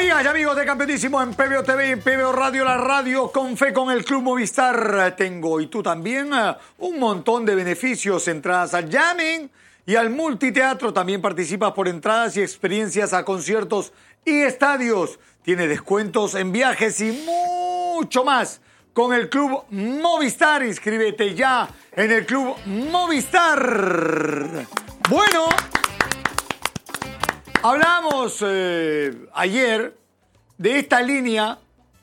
Amigas y amigos de Campeonísimo en PBO TV y en PBO Radio, la radio con fe con el Club Movistar. Tengo, y tú también, un montón de beneficios, entradas al jamming y al multiteatro. También participas por entradas y experiencias a conciertos y estadios. Tiene descuentos en viajes y mucho más con el Club Movistar. Inscríbete ya en el Club Movistar. Bueno, hablamos ayer de esta línea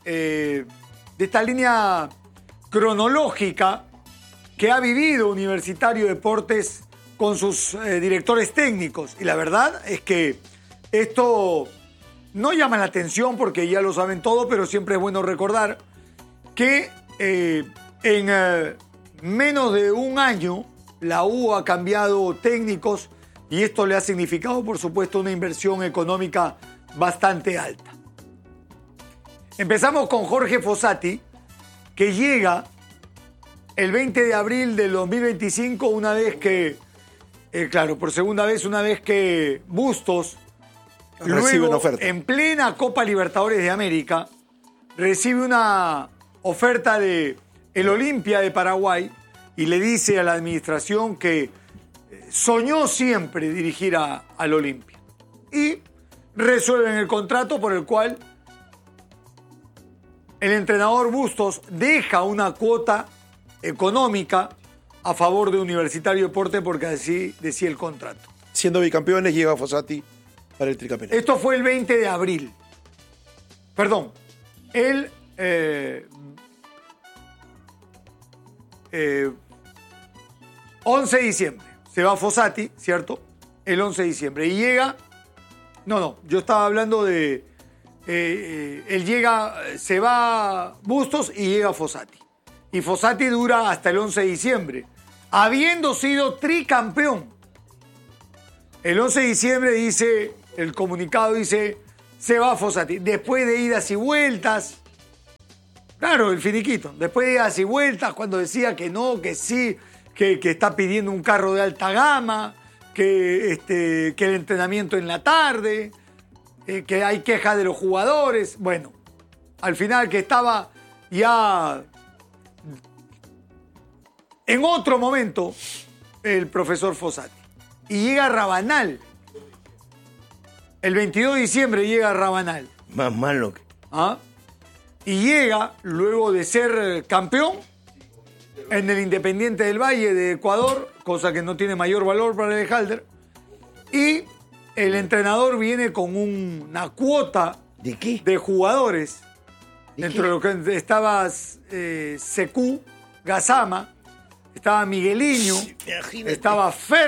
cronológica que ha vivido Universitario Deportes con sus directores técnicos. Y la verdad es que esto no llama la atención porque ya lo saben todo, pero siempre es bueno recordar que en menos de un año la U ha cambiado técnicos y esto le ha significado, por supuesto, una inversión económica bastante alta. Empezamos con Jorge Fossati, que llega el 20 de abril del 2025, una vez que, por segunda vez, una vez que Bustos, luego, en plena Copa Libertadores de América, recibe una oferta de el Olimpia de Paraguay y le dice a la administración que soñó siempre dirigir al Olimpia. Y resuelven el contrato por el cual el entrenador Bustos deja una cuota económica a favor de Universitario Deportes porque así decía el contrato. Siendo bicampeones, llega Fossati para el tricampeonato. Esto fue el 20 de abril. Perdón, el 11 de diciembre. Se va Fossati, ¿cierto? El 11 de diciembre. Y llega... No, yo estaba hablando de... él llega, se va Bustos y llega Fossati. Y Fossati dura hasta el 11 de diciembre, habiendo sido tricampeón. El 11 de diciembre dice, el comunicado dice, se va Fossati. Después de idas y vueltas, claro, el finiquito. Después de idas y vueltas, cuando decía que no, que sí, que está pidiendo un carro de alta gama, que el entrenamiento en la tarde, que hay quejas de los jugadores. Bueno, al final que estaba ya en otro momento el profesor Fossati. Y llega Rabanal. El 22 de diciembre llega Rabanal. Más malo que... ¿Ah? Y llega, luego de ser campeón, en el Independiente del Valle de Ecuador, cosa que no tiene mayor valor para el Halder. Y el entrenador viene con una cuota ¿de qué? De jugadores. ¿De dentro qué? de lo que estaba Secú, Gazama, estaba Migueliño, Imagínate. estaba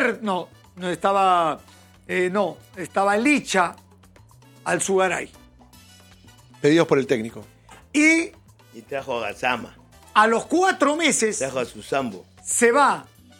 estaba Licha Alzugaray. Pedidos por el técnico. Y trajo a Gazama. a los 4 meses Trajo a Susambo. se va.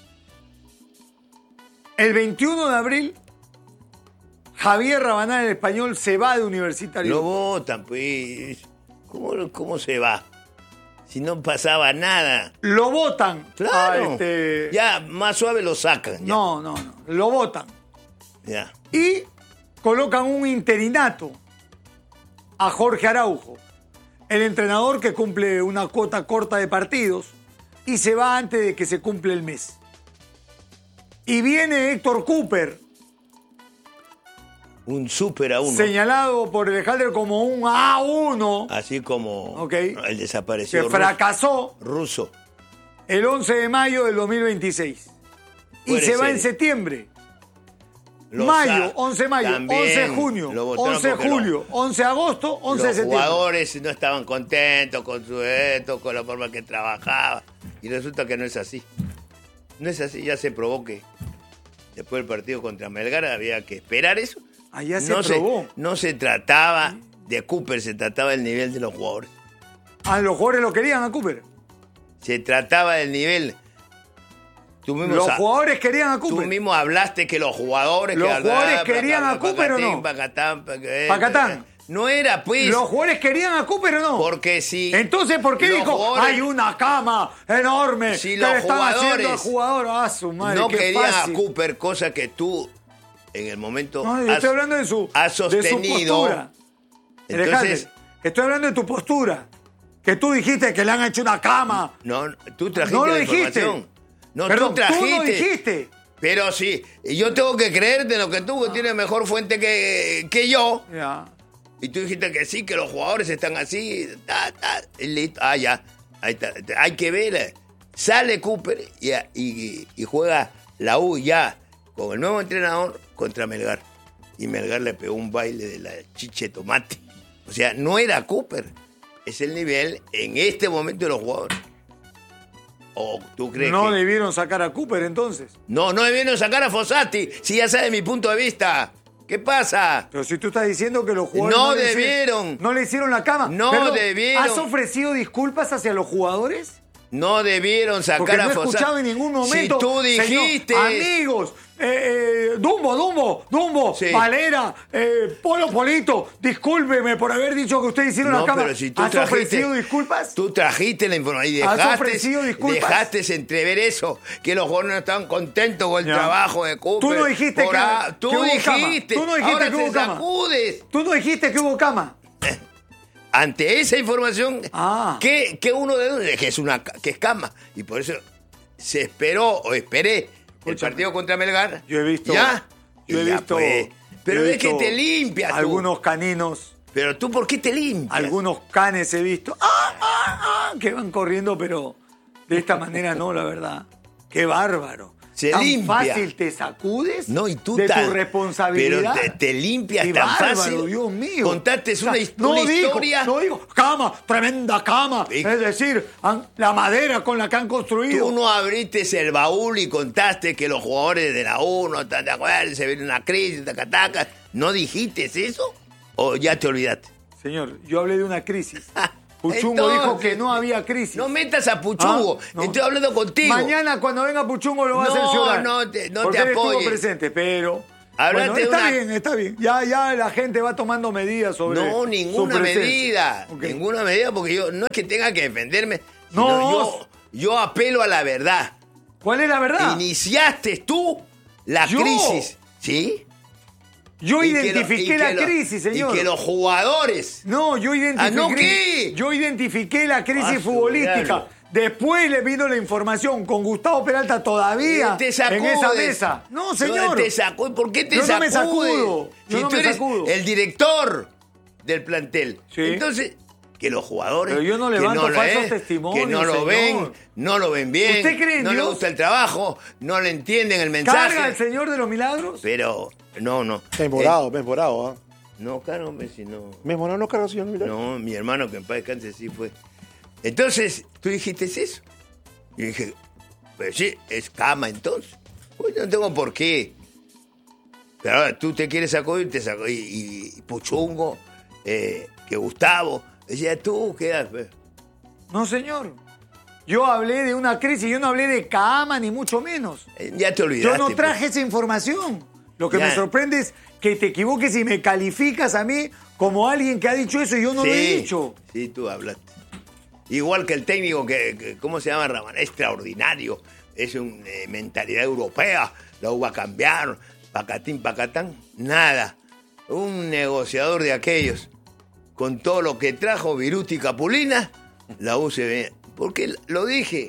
El 21 de abril, Javier Rabanal, el español, se va de Universitario. Lo votan, pues. ¿Cómo se va? Si no pasaba nada. Lo votan. Claro. Ya, más suave lo sacan. Ya. No. Lo votan. Ya. Y colocan un interinato a Jorge Araujo, el entrenador que cumple una cuota corta de partidos y se va antes de que se cumple el mes. Y viene Héctor Cooper, Un súper a uno. señalado por el Halder como un A1, Así como Ok. el desaparecido que fracasó ruso. el 11 de mayo del 2026. Y Puede se va ser. en septiembre. Los Mayo, A 11 de mayo, también 11 de junio, lo votaron 11 de porque julio, 11 de agosto, 11 de Los septiembre. jugadores no estaban contentos con su esto, con la forma que trabajaba. Y resulta que no es así. No es así, ya se probó que después del partido contra Melgar había que esperar eso. Allá se probó. No se trataba de Cooper, se trataba del nivel de los jugadores. A los jugadores lo querían a Cooper. Se trataba del nivel. Los jugadores querían a Tú Cooper. mismo hablaste que los jugadores... ¿Los jugadores querían a Cooper o no? Pacatán. No era, pues... ¿Los jugadores querían a Cooper o no? Porque si... Entonces, ¿por qué los dijo, jugadores- hay una cama enorme Si que los le están haciendo al jugadores jugador? Ah, su madre, no qué querían fácil. a Cooper, cosa que tú en el momento No, yo estoy hablando de su has sostenido. postura. Entonces, estoy hablando de tu postura. Que tú dijiste que le han hecho una cama. no, tú trajiste No lo la dijiste. información. No, Perdón, tú trajiste. tú no dijiste. Pero sí, yo tengo que creerte en lo que tú, que tienes mejor fuente que yo. Ya. Y tú dijiste que sí, que los jugadores están así. Y listo. Ah, ya. Ahí está. Hay que ver. Sale Cooper y juega la U ya con el nuevo entrenador contra Melgar. Y Melgar le pegó un baile de la chiche tomate. O sea, no era Cooper. Es el nivel en este momento de los jugadores. ¿O tú crees No que...? debieron sacar a Cooper entonces. No debieron sacar a Fossati. Si ya sabes mi punto de vista. ¿Qué pasa? Pero si tú estás diciendo que los jugadores No le hicieron- debieron. no le hicieron la cama. No Perdón, debieron. ¿Has ofrecido disculpas hacia los jugadores? No debieron sacar Porque no a he Fossati. escuchado en ningún momento. Si tú dijiste... Señor, amigos, Dumbo, Sí. Valera, Polito, discúlpeme por haber dicho que ustedes hicieron la cama. pero si tú ¿Has trajiste- ofrecido disculpas? Tú trajiste la información y ¿Has ofrecido disculpas? dejaste entrever eso, que los jugadores no estaban contentos con el Ya. trabajo de Cooper. Tú no dijiste Por que- tú que hubo cama. dijiste. Tú no dijiste Ahora que hubo te cama. sacudes. Tú no dijiste que hubo cama. Ante esa información, Ah. que uno de que es cama. Y por eso se esperé el Escúchame. partido contra Melgar. Yo he visto. ¿Ya? Yo he Y ya, visto. pues. Pero yo he es que visto te limpias tú. Algunos caninos. Pero tú, ¿por qué te limpias? Algunos canes he visto. Que van corriendo, pero de esta manera no, la verdad. Qué bárbaro. Se ¿Tan limpia. fácil te sacudes No, y tú de tan- tu responsabilidad? Pero te limpias Qué tan bárbaro, fácil. Dios mío. Contaste O sea, una historia. No digo, cama, tremenda cama. Y- Es decir, la madera con la que han construido. Tú no abriste el baúl y contaste que los jugadores de la U no están de acuerdo, se viene una crisis, taca. ¿No dijiste eso? ¿O ya te olvidaste? Señor, yo hablé de una crisis. Puchungo Entonces, dijo que no había crisis. No metas a Puchungo. Ah, no. Estoy hablando contigo. Mañana cuando venga Puchungo lo va a hacer No, llorar. no porque él estuvo apoyes. presente, pero... Hablaste Bueno, de está una- bien, está bien. Ya la gente va tomando medidas sobre No, su ninguna presencia. medida. Ok. Ninguna medida, porque yo no es que tenga que defenderme. No. Sino yo apelo a la verdad. ¿Cuál es la verdad? Iniciaste tú la ¿Yo? crisis. ¿Sí? Yo Y que identifiqué la crisis, señor. Y que los jugadores... No, yo identifiqué. ¿no qué? Yo identifiqué la crisis Ah, futbolística. claro. Después le vino la información con Gustavo Peralta todavía Te sacudes. en esa mesa. No, señor. Te sacudes. ¿Por qué te Yo no sacudes? me sacudo. Yo Si no tú me eres sacudo. el director del plantel. Sí. Entonces, que los jugadores... Pero yo no que levanto falsos que testimonios, no lo señor. ven, no lo ven bien. ¿Usted cree en no Dios? le gusta el trabajo, no le entienden el mensaje. ¿Carga el Señor de los Milagros? Pero, no. Memorado, ¿ah? No, claro, hombre, si no... Memorado no carga, señor Milagro. No, mi hermano que en paz descanse sí fue. Entonces, tú dijiste eso. Y dije, pues sí, es cama entonces. Pues no tengo por qué. Pero ahora tú te quieres sacudir, te sacó. Y Puchungo, que Gustavo. Decía, tú quedas. No, señor. Yo hablé de una crisis, yo no hablé de cama, ni mucho menos. Ya te olvidaste. Yo no pues. traje esa información. Lo que Ya. me sorprende es que te equivoques y me calificas a mí como alguien que ha dicho eso y yo no lo he dicho. Sí, tú hablaste. Igual que el técnico ¿cómo se llama, Ramán? Extraordinario. Es una mentalidad europea. La U va a cambiar. Pacatín, pacatán. Nada. Un negociador de aquellos. Con todo lo que trajo Viruti y Capulina, la U se ve. Porque lo dije.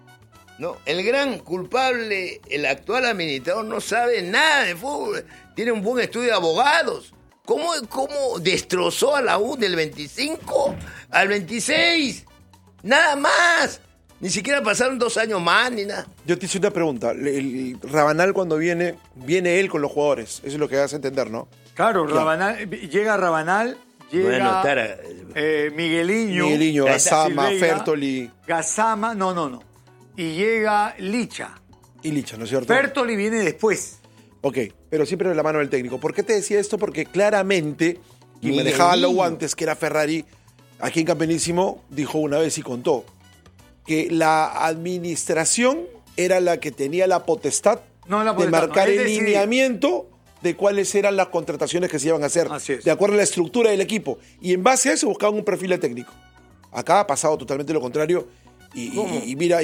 No, el gran culpable, el actual administrador, no sabe nada de fútbol. Tiene un buen estudio de abogados. ¿Cómo destrozó a la U del 25 al 26? Nada más. Ni siquiera pasaron 2 años más ni nada. Yo te hice una pregunta. El Rabanal cuando viene él con los jugadores. Eso es lo que das a entender, ¿no? Claro, llega Rabanal, llega Migueliño, Migueliño, Gassama, Silveira, Fertoli Gassama, no. Y llega Licha. y Licha, ¿no es cierto? Fertoli viene después. Ok, pero siempre de la mano del técnico. ¿Por qué te decía esto? Porque claramente quien Miguelín. manejaba la U antes, que era Ferrari, aquí en Campeonísimo, dijo una vez y contó que la administración era la que tenía la potestad No, la de potestad, marcar no, él el decidía. lineamiento de cuáles eran las contrataciones que se iban a hacer, Así es. de acuerdo a la estructura del equipo. Y en base a eso buscaban un perfil de técnico. Acá ha pasado totalmente lo contrario. Y mira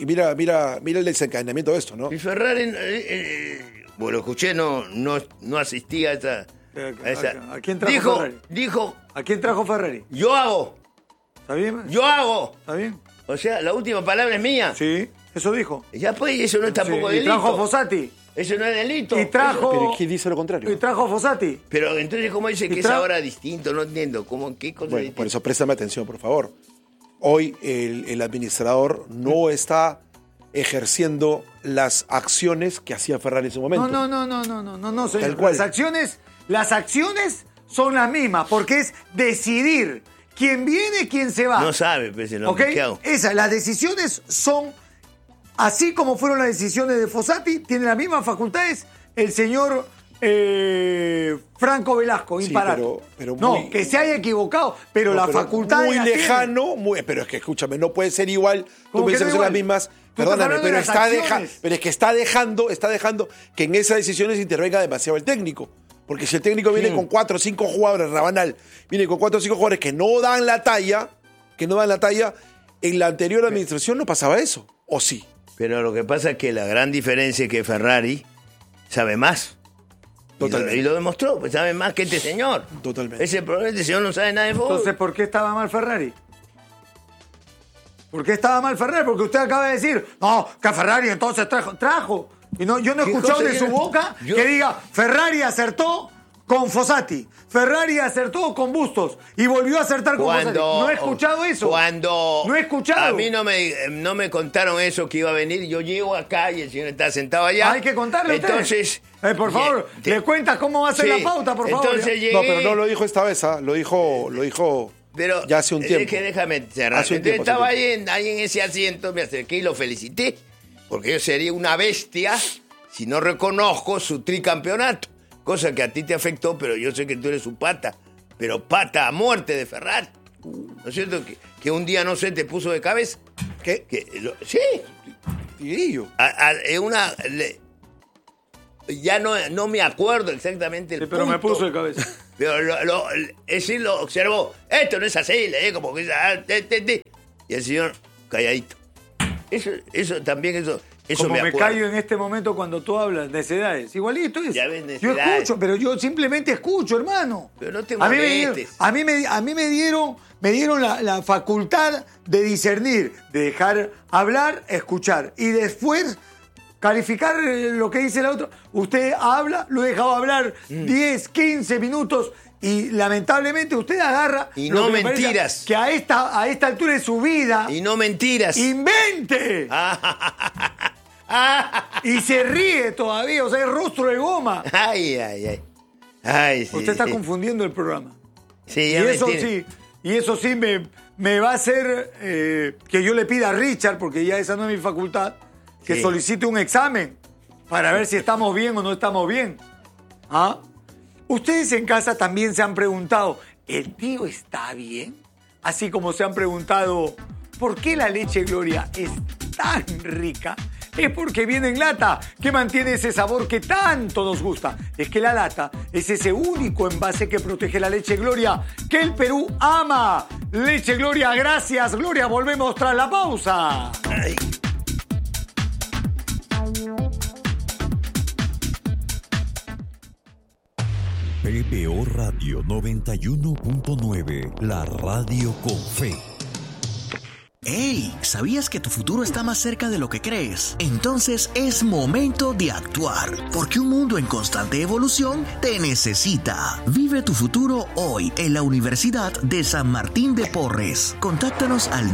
el desencadenamiento de esto, ¿no? Y Ferrari, bueno, escuché, no asistí a ¿A quién trajo Ferrari? Dijo, ¿A quién trajo Ferrari? yo hago. ¿Está bien? Yo hago. ¿Está bien? O sea, la última palabra es mía. Sí, eso dijo. Ya pues, eso no es tampoco Sí, y delito. trajo a Fossati. Eso no es delito. Y trajo... Pero ¿quién dice lo contrario? Y trajo a Fossati. Pero entonces, ¿cómo dice que es tra- ahora distinto? No entiendo. ¿Cómo, qué cosa Bueno, distinta? por eso préstame atención, por favor. Hoy el administrador no está ejerciendo las acciones que hacía Ferrari en su momento. No, señor. Tal cual. Las acciones son las mismas, porque es decidir quién viene, quién se va. No sabe, pues, no, ¿Ok? ¿qué hago? Las decisiones son, así como fueron las decisiones de Fossati, tiene las mismas facultades el señor Franco Velasco, Sí, imparato. pero no, muy- que se haya equivocado, pero la facultad muy las tiene. lejano, pero es que escúchame, no puede ser igual, ¿Cómo tú que piensas no que son las igual? mismas, Tú estás perdóname, hablando pero de las acciones. pero es que está dejando que en esas decisiones intervenga demasiado el técnico. Porque si el técnico viene con 4 o 5 jugadores, Rabanal, viene con 4 o 5 jugadores que no dan la talla, en la anterior administración no pasaba eso, ¿o sí? Pero lo que pasa es que la gran diferencia es que Ferrari sabe más. Totalmente. Y lo demostró, pues sabe más que este señor. Totalmente. Ese problema, este señor no sabe nada de fútbol. Entonces, ¿por qué estaba mal Ferrari? ¿Por qué estaba mal Ferrari? Porque usted acaba de decir, no, que Ferrari entonces trajo. Y no, yo no he ¿Qué escuchado cosa? de su boca Yo- que diga, Ferrari acertó con Fossati, Ferrari acertó con Bustos y volvió a acertar con Fossati. No he escuchado eso. No he escuchado. A mí no me contaron eso que iba a venir. Yo llego acá y el señor está sentado allá. Hay que contarle a usted. Entonces... por favor, le cuenta cómo va a ser Sí, la pauta, por favor. entonces llegué- No, pero no lo dijo esta vez, lo dijo Pero ya hace un tiempo. Es que déjame cerrar. Hace un Entonces tiempo, estaba hace ahí en ese asiento, me acerqué y lo felicité. Porque yo sería una bestia si no reconozco su tricampeonato. Cosa que a ti te afectó, pero yo sé que tú eres su pata. Pero pata a muerte de Ferrari. ¿No es cierto? Que un día, no sé, te puso de cabeza. ¿Qué? Sí. Tiguillo. Ya no me acuerdo exactamente el Sí, pero me punto. puso de cabeza. Pero sí lo observó. Esto no es así, le dije como que... Y el señor calladito. Eso también Como me me acuerdo. callo en este momento cuando tú hablas, necedades. Igualito es. Ya ves, yo necedades. escucho, pero yo simplemente escucho, hermano. Pero no te a mí me dieron, molestes. a mí me dieron la facultad de discernir, de dejar hablar, escuchar. Y después calificar lo que dice el otro. Usted habla, lo he dejado hablar 10, 15 minutos. Y lamentablemente usted agarra... Y lo no que me parece mentiras. Que a esta altura de su vida... Y no mentiras. ¡Invente! Y se ríe todavía, o sea, es rostro de goma. Ay, sí. Usted está confundiendo el programa. Sí, Y ya me eso tiene. sí, me va a hacer que yo le pida a Richard, porque ya esa no es mi facultad, que Sí. solicite un examen para ver si estamos bien o no estamos bien. ¿Ah? Ustedes en casa también se han preguntado, ¿el tío está bien? Así como se han preguntado, ¿por qué la leche Gloria es tan rica? Es porque viene en lata, que mantiene ese sabor que tanto nos gusta. Es que la lata es ese único envase que protege la leche Gloria, que el Perú ama. Leche Gloria, gracias Gloria, volvemos tras la pausa. Ay. PPO Radio 91.9, la radio con fe. ¡Hey! ¿Sabías que tu futuro está más cerca de lo que crees? Entonces es momento de actuar, porque un mundo en constante evolución te necesita. Vive tu futuro hoy en la Universidad de San Martín de Porres. Contáctanos al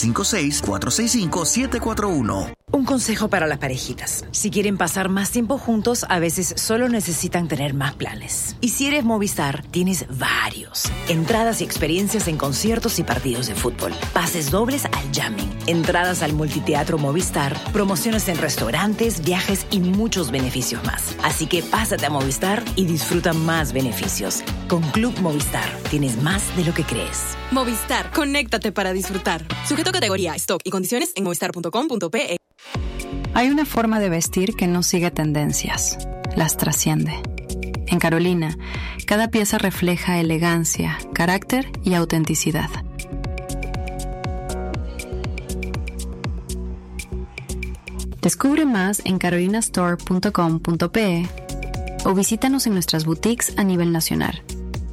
956-465-741. Un consejo para las parejitas. Si quieren pasar más tiempo juntos, a veces solo necesitan tener más planes. Y si eres Movistar, tienes varios. Entradas y experiencias en conciertos y partidos de fútbol. Pases dobles al jamming. Entradas al multiteatro Movistar. Promociones en restaurantes, viajes y muchos beneficios más. Así que pásate a Movistar y disfruta más beneficios. Con Club Movistar, tienes más de lo que crees. Movistar, conéctate para disfrutar. Sujeto a categoría, stock y condiciones en movistar.com.pe. Hay una forma de vestir que no sigue tendencias, las trasciende. En Carolina, cada pieza refleja elegancia, carácter y autenticidad. Descubre más en carolinastore.com.pe o visítanos en nuestras boutiques a nivel nacional.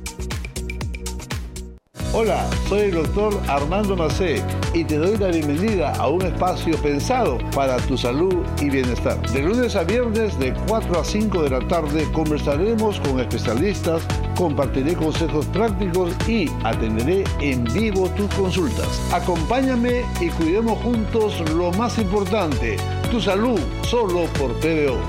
Hola, soy el doctor Armando Macé y te doy la bienvenida a un espacio pensado para tu salud y bienestar. De lunes a viernes de 4 a 5 de la tarde conversaremos con especialistas, compartiré consejos prácticos y atenderé en vivo tus consultas. Acompáñame y cuidemos juntos lo más importante, tu salud, solo por PBO.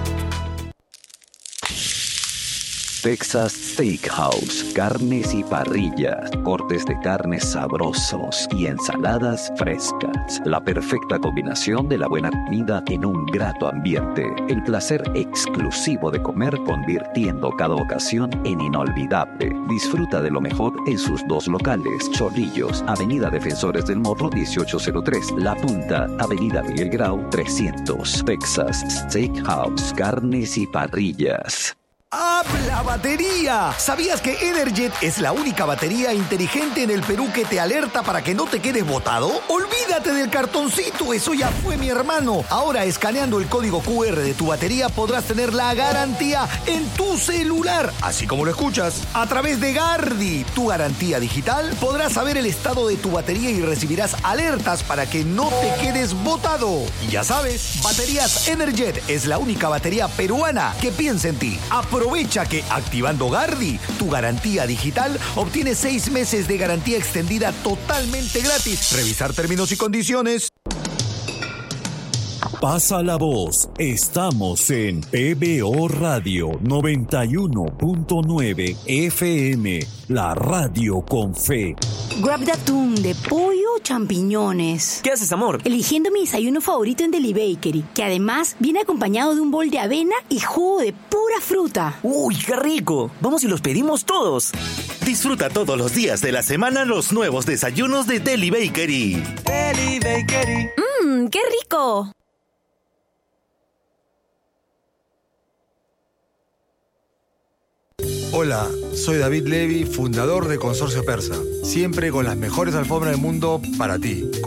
Texas Steakhouse, carnes y parrillas, cortes de carnes sabrosos y ensaladas frescas. La perfecta combinación de la buena comida en un grato ambiente. El placer exclusivo de comer convirtiendo cada ocasión en inolvidable. Disfruta de lo mejor en sus dos locales. Chorrillos, Avenida Defensores del Morro 1803. La Punta, Avenida Miguel Grau 300. Texas Steakhouse, carnes y parrillas. ¡Habla batería! ¿Sabías que Energet es la única batería inteligente en el Perú que te alerta para que no te quedes botado? ¡Olvídate del cartoncito! ¡Eso ya fue, mi hermano! Ahora, escaneando el código QR de tu batería, podrás tener la garantía en tu celular. Así como lo escuchas. A través de Gardi, tu garantía digital, podrás saber el estado de tu batería y recibirás alertas para que no te quedes botado. Y ya sabes, Baterías Energet es la única batería peruana que piensa en ti. Aprovecha que activando Gardi, tu garantía digital, obtienes 6 meses de garantía extendida totalmente gratis. Revisar términos y condiciones. Pasa la voz. Estamos en PBO Radio 91.9 FM, la radio con fe. Grab de atún, de pollo o champiñones. ¿Qué haces, amor? Eligiendo mi desayuno favorito en Deli Bakery, que además viene acompañado de un bol de avena y jugo de pura fruta. ¡Uy, qué rico! Vamos y los pedimos todos. Disfruta todos los días de la semana los nuevos desayunos de Deli Bakery. Deli Bakery. ¡Qué rico! Hola, soy David Levy, fundador de Consorcio Persa. Siempre con las mejores alfombras del mundo para ti.